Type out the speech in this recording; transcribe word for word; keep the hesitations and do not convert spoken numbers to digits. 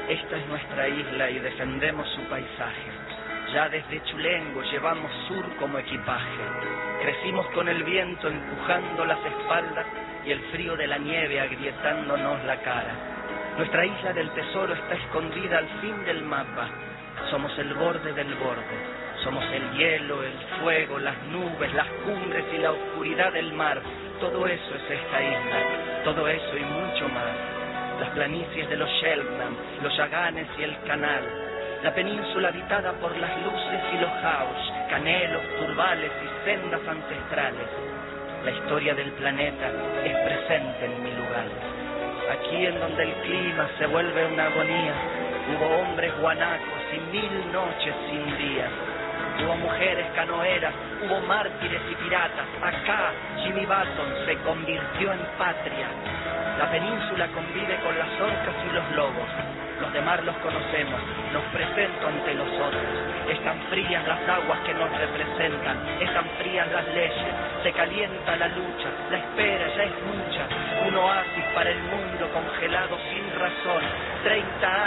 Esta es nuestra isla y defendemos su paisaje. Ya desde Chulengo llevamos sur como equipaje. Crecimos con el viento empujando las espaldas y el frío de la nieve agrietándonos la cara. Nuestra isla del tesoro está escondida al fin del mapa. Somos el borde del borde. Somos el hielo, el fuego, las nubes, las cumbres y la oscuridad del mar. Todo eso es esta isla. Todo eso y mucho más. Las planicies de los Shelgram, los Yaganes y el canal, la península habitada por las luces y los Haush, canelos, turbales y sendas ancestrales. La historia del planeta es presente en mi lugar. Aquí en donde el clima se vuelve una agonía, hubo hombres guanacos y mil noches sin días. Hubo mujeres canoeras, hubo mártires y piratas. Acá Jimmy Button se convirtió en patria. La península convive con las orcas y los lobos. Los de mar los conocemos, los presento ante los otros. Están frías las aguas que nos representan, están frías las leyes, se calienta la lucha, la espera ya es mucha. Un oasis para el mundo congelado sin razón, treinta años.